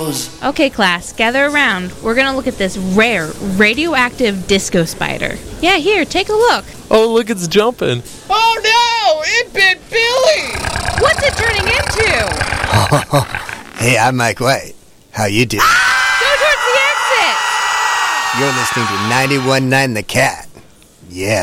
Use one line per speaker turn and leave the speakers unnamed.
Okay, class, gather around. We're gonna look at this rare, radioactive disco spider. Yeah, here, take a look.
Oh, look, it's jumping.
Oh no! It bit Billy!
What's it turning into?
Hey, I'm Mike White. How you doing?
Go towards the exit!
You're listening to 91.9 The Cat. Yeah,